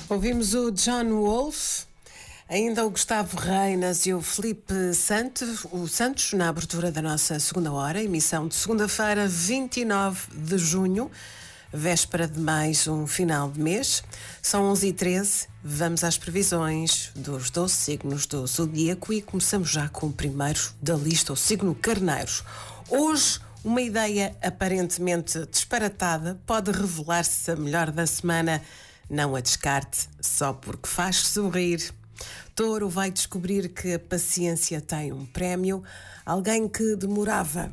Ouvimos o John Wolfe, ainda o Gustavo Reinas e o Filipe Santos na abertura da nossa segunda hora, emissão de segunda-feira, 29 de junho, véspera de mais um final de mês. São 11h13, vamos às previsões dos 12 signos do zodíaco e começamos já com o primeiro da lista, o signo Carneiros. Hoje, uma ideia aparentemente disparatada pode revelar-se a melhor da semana. Não a descarte só porque faz sorrir. Touro vai descobrir que a paciência tem um prémio. Alguém que demorava...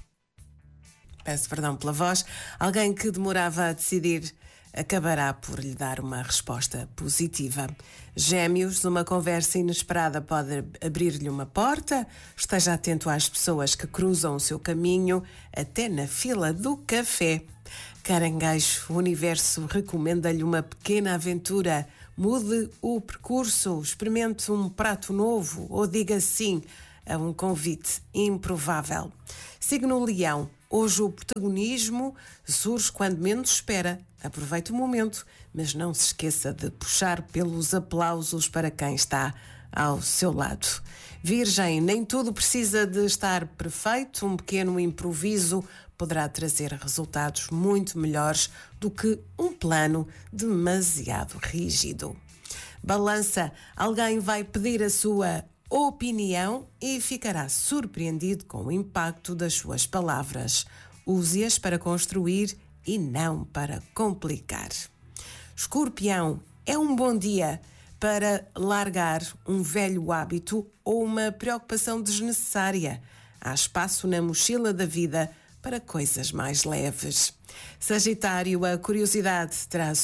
Peço perdão pela voz. Alguém que demorava a decidir acabará por lhe dar uma resposta positiva. Gêmeos, uma conversa inesperada pode abrir-lhe uma porta. Esteja atento às pessoas que cruzam o seu caminho, até na fila do café. Caranguejo, o universo recomenda-lhe uma pequena aventura. Mude o percurso, experimente um prato novo ou diga sim a um convite improvável. Signo Leão, hoje o protagonismo surge quando menos espera. Aproveite o momento, mas não se esqueça de puxar pelos aplausos para quem está ao seu lado. Virgem, nem tudo precisa de estar perfeito. Um pequeno improviso poderá trazer resultados muito melhores do que um plano demasiado rígido. Balança, alguém vai pedir a sua opinião e ficará surpreendido com o impacto das suas palavras. Use-as para construir e não para complicar. Escorpião, é um bom dia para largar um velho hábito ou uma preocupação desnecessária. Há espaço na mochila da vida para coisas mais leves. Sagitário, a curiosidade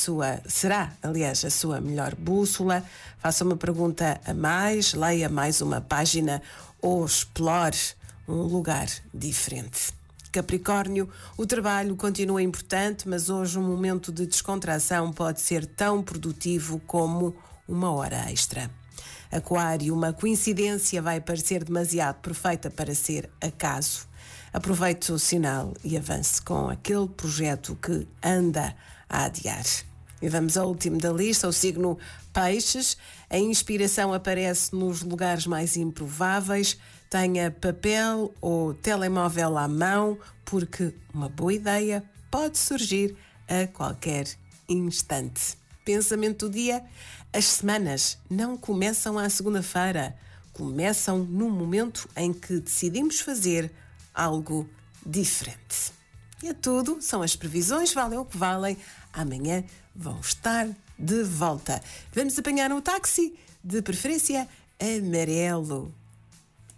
será a sua melhor bússola. Faça uma pergunta a mais, leia mais uma página ou explore um lugar diferente. Capricórnio, o trabalho continua importante, mas hoje um momento de descontração pode ser tão produtivo como uma hora extra. Aquário, uma coincidência vai parecer demasiado perfeita para ser acaso. Aproveite o sinal e avance com aquele projeto que anda a adiar. E vamos ao último da lista, o signo Peixes. A inspiração aparece nos lugares mais improváveis. Tenha papel ou telemóvel à mão, porque uma boa ideia pode surgir a qualquer instante. Pensamento do dia: as semanas não começam à segunda-feira, começam no momento em que decidimos fazer algo diferente. E é tudo, são as previsões, valem o que valem. Amanhã vão estar de volta. Vamos apanhar um táxi, de preferência amarelo.